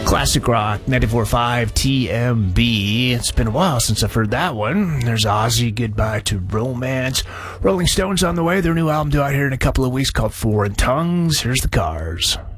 Classic Rock 94.5 TMB. It's been a while since I've heard that one. There's Ozzy, Goodbye to Romance. Rolling Stones on the way. Their new album due out here in a couple of weeks called Foreign Tongues. Here's the Cars.